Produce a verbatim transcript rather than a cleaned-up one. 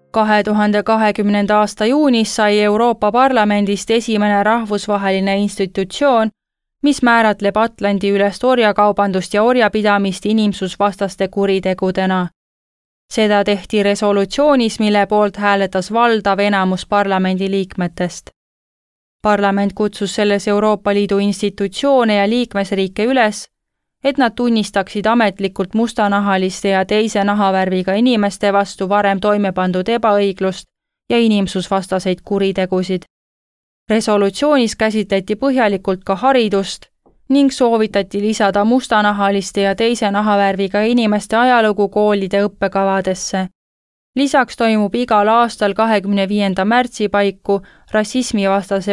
kahe tuhande kahekümnenda aasta juunis sai Euroopa Parlamendist esimene rahvusvaheline institutsioon, mis määratleb Atlandi-ülest orjakaubandust ja orjapidamist inimsusvastaste kuritegudena. Seda tehti resolutsioonis, mille poolt hääletas valdav enamus parlamendi liikmetest. Parlament kutsus selles Euroopa Liidu institutsioone ja liikmesriike üles, et nad tunnistaksid ametlikult mustanahaliste ja teise nahavärviga inimeste vastu varem toime pandud ebaõiglust ja inimsusvastaseid kuritegusid. Resolutsioonis käsitleti põhjalikult ka haridust ning soovitati lisada mustanahaliste ja teise nahavärviga inimeste ajalugu koolide õppekavadesse. Lisaks toimub igal aastal kahekümne viienda märtsi paiku rassismivastase